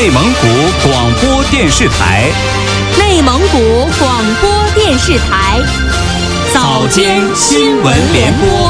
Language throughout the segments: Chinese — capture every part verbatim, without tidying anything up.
内蒙古广播电视台， 内蒙古广播电视台早间新闻联播。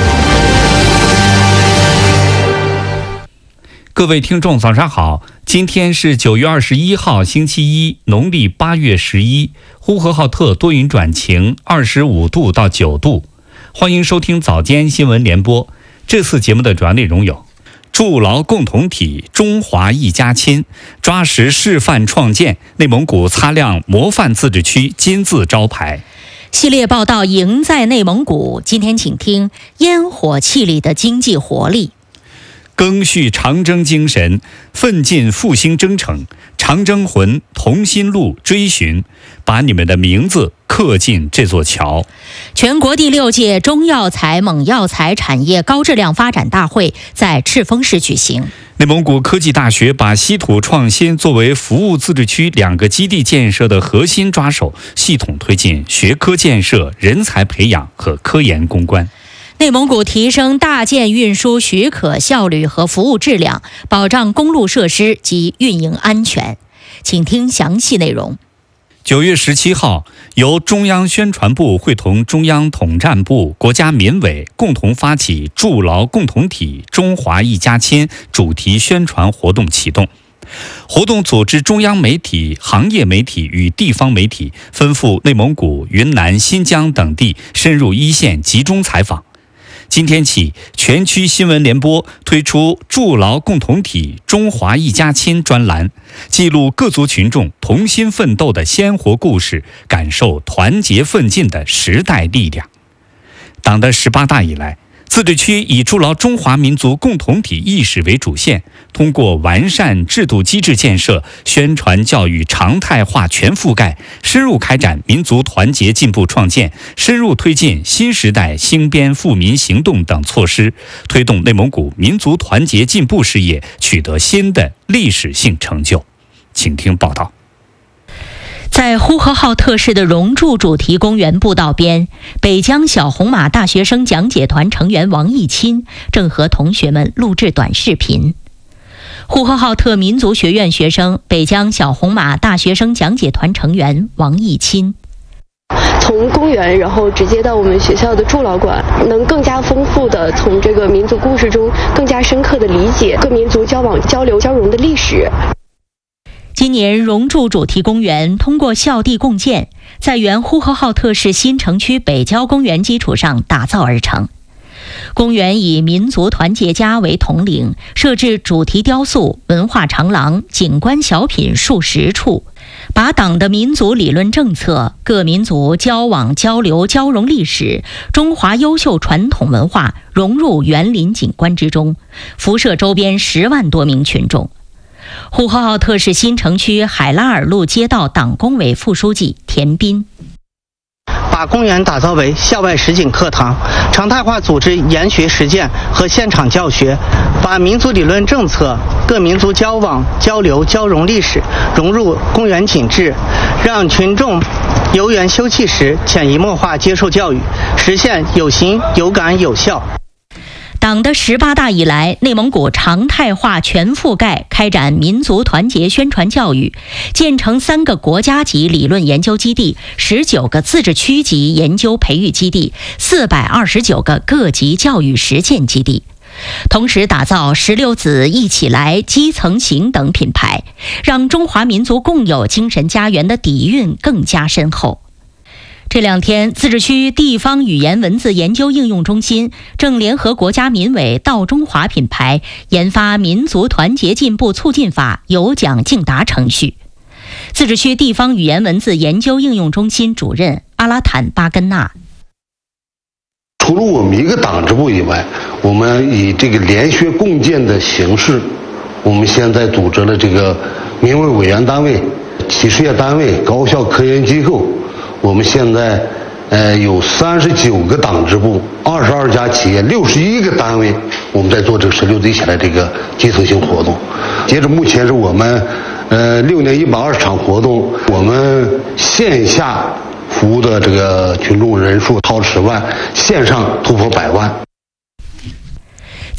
各位听众，早上好！今天是九月二十一号，星期一，农历八月十一，呼和浩特多云转晴，二十五度到九度。欢迎收听早间新闻联播。这次节目的主要内容有：筑牢共同体，中华一家亲；抓实示范创建，内蒙古擦亮模范自治区金字招牌。 系列报道赢在内蒙古，今天请听烟火气里的经济活力。 赓续长征精神，奋进复兴征程，长征魂，同心路追寻，把你们的名字刻进这座桥。 全国第六届中药材猛药材产业高质量发展大会在赤峰市举行。 内蒙古科技大学把稀土创新作为服务自治区两个基地建设的核心抓手，系统推进学科建设、人才培养和科研攻关。 内蒙古提升大件运输许可效率和服务质量，保障公路设施及运营安全。请听详细内容。 九月十七号，由中央宣传部会同中央统战部、国家民委共同发起“筑牢共同体，中华一家亲”主题宣传活动启动。活动组织中央媒体、行业媒体与地方媒体奔赴内蒙古、云南、新疆等地，深入一线集中采访。今天起，全区新闻联播推出“筑牢共同体，中华一家亲”专栏，记录各族群众同心奋斗的鲜活故事，感受团结奋进的时代力量。党的十八大以来，自治区以筑牢中华民族共同体意识为主线，通过完善制度机制建设、宣传教育常态化全覆盖，深入开展民族团结进步创建，深入推进新时代兴编富民行动等措施，推动内蒙古民族团结进步事业取得新的历史性成就。请听报道。 在呼和浩特市的荣筑主题公园步道边，北疆小红马大学生讲解团成员王义钦正和同学们录制短视频。呼和浩特民族学院学生、北疆小红马大学生讲解团成员王义钦。 从公园，然后直接到我们学校的筑牢馆，能更加丰富的从这个民族故事中更加深刻的理解各民族交往、交流、交融的历史。 今年荣筑主题公园通过校地共建，在原呼和浩特市新城区北郊公园基础上打造而成。公园以民族团结家为统领，设置主题雕塑、文化长廊、景观小品数十处，把党的民族理论政策、各民族交往交流交融历史、中华优秀传统文化融入园林景观之中，辐射周边十万多名群众。呼和浩特市新城区海拉尔路街道党工委副书记田斌： 把公园打造为校外实景课堂，常态化组织研学实践和现场教学，把民族理论政策、各民族交往、交流、交融历史融入公园景致，让群众游园休憩时潜移默化接受教育，实现有形、有感、有效。 党的十八大以来，内蒙古常态化全覆盖开展民族团结宣传教育，建成三个国家级理论研究基地、十九个自治区级研究培育基地、四百二十九个各级教育实践基地。同时打造十六子一起来、基层行等品牌，让中华民族共有精神家园的底蕴更加深厚。这两天，自治区地方语言文字研究应用中心正联合国家民委到中华品牌研发民族团结进步促进法有奖竞答程序。自治区地方语言文字研究应用中心主任阿拉坦巴根纳： 除了我们一个党支部以外，我们以这个联学共建的形式，我们现在组织了这个民委委员单位、企事业单位、高校科研机构。我们现在呃有三十九个党支部、二十二家企业、六十一个单位，我们在做这个十六子一起来这个基层性活动。截至目前是我们呃六年一百二十场活动，我们线下服务的这个群众人数超十万，线上突破百万。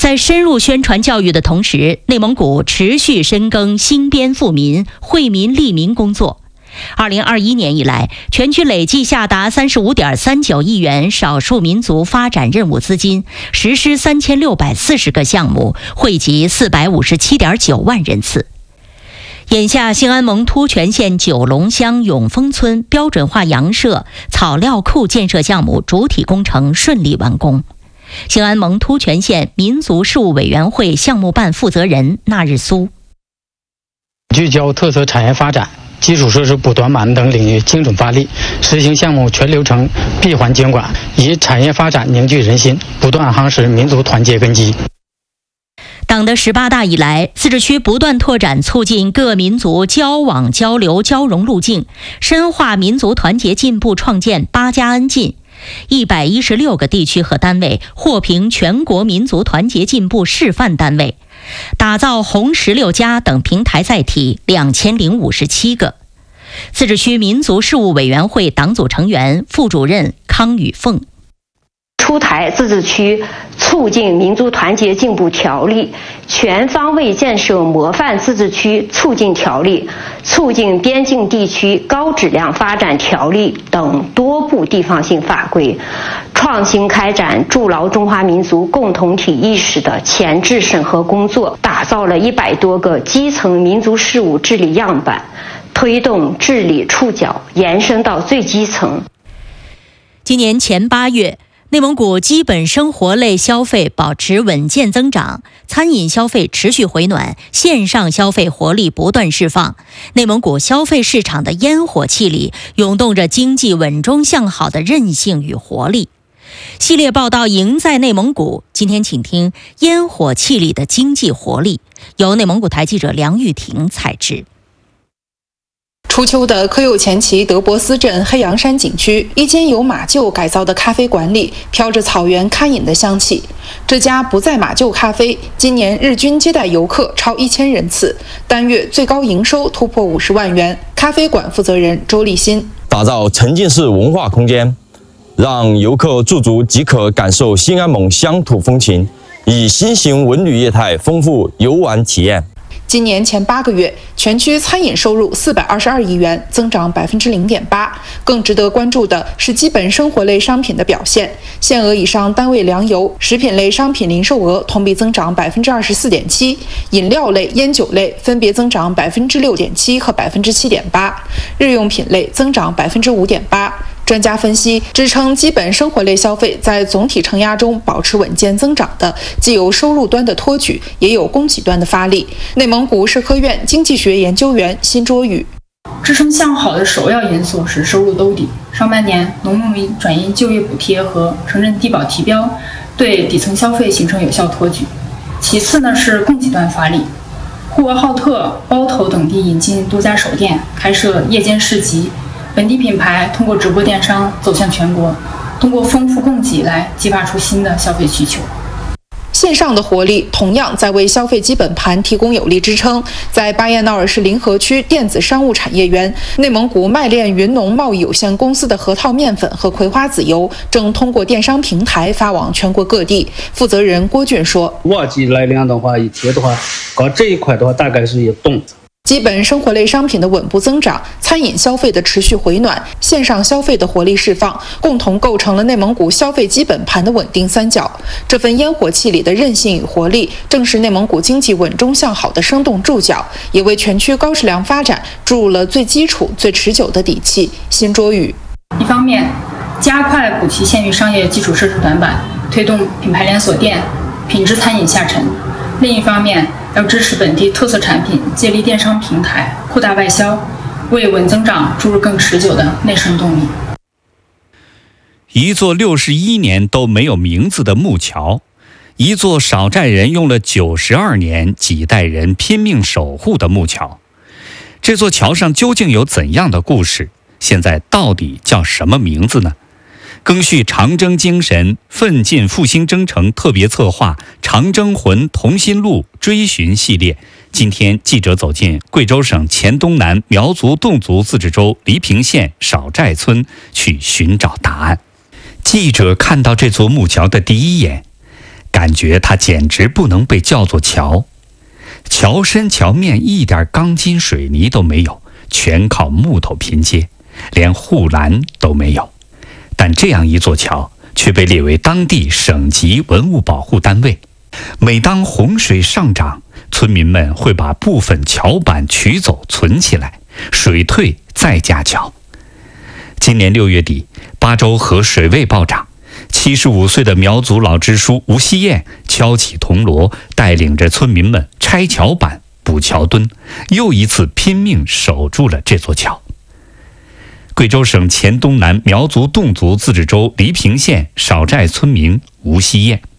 在深入宣传教育的同时，内蒙古持续深耕兴边富民、惠民利民工作。二零二一年以来，全区累计下达三十五点三九亿元少数民族发展任务资金，实施三千六百四十个项目，惠及四百五十七点九万人次。眼下，兴安盟突泉县九龙乡永丰村标准化羊舍、草料库建设项目主体工程顺利完工。兴安盟突泉县民族事务委员会项目办负责人纳日苏： 聚焦特色产业发展、基础设施补短板等领域精准发力，实行项目全流程闭环监管，以产业发展凝聚人心，不断夯实民族团结根基。 党的十八大以来，自治区不断拓展促进各民族交往交流交融路径，深化民族团结进步创建八加 N 进。一百一十六个地区和单位获评全国民族团结进步示范单位，打造红十六加等平台载体两千零五十七个。自治区民族事务委员会党组成员、副主任康宇凤： 出台自治区促进民族团结进步条例、全方位建设模范自治区促进条例、促进边境地区高质量发展条例等多部地方性法规，创新开展筑牢中华民族共同体意识的前置审核工作，打造了一百多个基层民族事务治理样板，推动治理触角延伸到最基层。 今年前八月，内蒙古基本生活类消费保持稳健增长，餐饮消费持续回暖，线上消费活力不断释放。内蒙古消费市场的烟火气里涌动着经济稳中向好的韧性与活力。系列报道赢在内蒙古，今天请听烟火气里的经济活力，由内蒙古台记者梁玉婷采制。 初秋的科右前旗德博斯镇黑羊山景区，一间由马厩改造的咖啡馆里飘着草原堪饮的香气。这家不在马厩咖啡今年日均接待游客超一千人次，单月最高营收突破五十万元。咖啡馆负责人周立新： 打造沉浸式文化空间，让游客驻足即可感受兴安盟乡土风情，以新型文旅业态丰富游玩体验。 今年前八个月，全区餐饮收入四百二十二亿元，增长百分之零点八。更值得关注的是基本生活类商品的表现，限额以上单位粮油、食品类商品零售额同比增长百分之二十四点七，饮料类、烟酒类分别增长百分之六点七和百分之七点八，日用品类增长百分之五点八。专家分析，支撑基本生活类消费在总体承压中保持稳健增长的，既有收入端的托举，也有供给端的发力。内蒙古社科院经济学研究员辛卓宇： 支撑向好的首要因素是收入兜底。上半年，农牧民转移就业补贴和城镇低保提标对底层消费形成有效托举。其次呢是供给端发力，呼和浩特、包头等地引进多家首店，开设夜间市集。本地品牌通过直播电商走向全国，通过丰富供给来激发出新的消费需求。 线上的活力同样在为消费基本盘提供有力支撑。在巴彦淖尔市临河区电子商务产业园，内蒙古麦炼云农贸易有限公司的核桃面粉和葵花籽油正通过电商平台发往全国各地。负责人郭俊说： 旺季来临的话，一天的话，搞这一块的话，大概是一动。 基本生活类商品的稳步增长，餐饮消费的持续回暖，线上消费的活力释放，共同构成了内蒙古消费基本盘的稳定三角。这份烟火气里的韧性与活力，正是内蒙古经济稳中向好的生动注脚，也为全区高质量发展注入了最基础、最持久的底气。辛卓宇： 一方面，加快补齐县域商业基础设施短板，推动品牌连锁店、品质餐饮下沉；另一方面，要支持本地特色产品借力电商平台，扩大外销，为稳增长注入更持久的内生动力。 一座六十一年都没有名字的木桥，一座少寨人用了九十二年几代人拼命守护的木桥。这座桥上究竟有怎样的故事？现在到底叫什么名字呢？赓续长征精神，奋进复兴征程特别策划长征魂同心路追寻系列，今天记者走进贵州省黔东南苗族侗族自治州黎平县少寨村，去寻找答案。记者看到这座木桥的第一眼， 感觉它简直不能被叫做桥。桥身桥面一点钢筋水泥都没有，全靠木头拼接，连护栏都没有。但这样一座桥却被列为当地省级文物保护单位。每当洪水上涨，村民们会把部分桥板取走存起来，水退再架桥。今年六月底，巴州河水位暴涨，七十五岁的苗族老支书吴锡燕敲起铜锣，带领着村民们拆桥板、补桥墩，又一次拼命守住了这座桥。贵州省黔东南苗族侗族自治州黎平县少寨村民吴锡燕。